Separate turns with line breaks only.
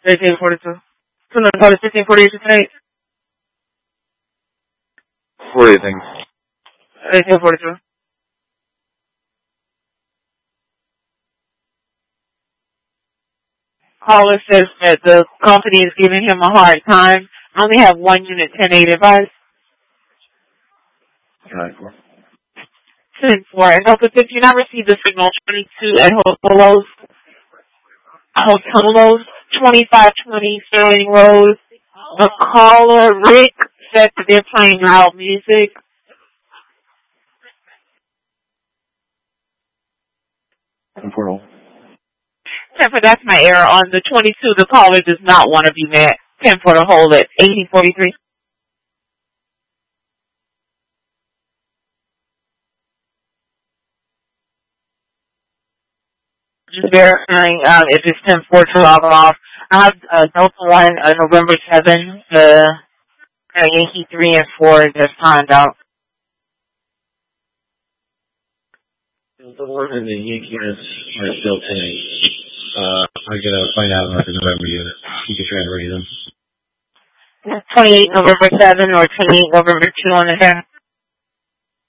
1842. So no, call it 1548 tonight.
What do you think?
1842. Caller says that the company is giving him a hard time. I only have one unit, 10-8 advice.
10-4.
10-4. And also, if you not received the signal, 22 at Hotelos, 2520 Sterling Road. The caller, Rick, said that they're playing loud music.
Portal.
10-4, that's my error. On the 22, the caller does not want to be met. 10-4 to hold it. 1843. Just verifying if it's 10-4 to log off. I have Delta 1, November 7, Yankee 3 and 4 just timed out.
Delta 1 and the Yankee units are still 10-8. I gotta find out about the November unit. You can try and read them.
28 November 7 or 28 November 2 on the hair.